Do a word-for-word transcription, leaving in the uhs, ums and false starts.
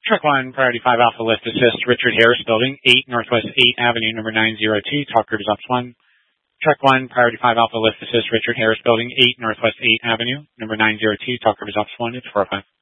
Truck one, Priority five Alpha Lift Assist, Richard Harris Building, eight Northwest eighth Avenue, number nine zero two, Talker is Ops one. Truck one, Priority five Alpha Lift Assist, Richard Harris Building, eight Northwest eighth Avenue, number nine zero two, Talker is Ops one, it's four oh five.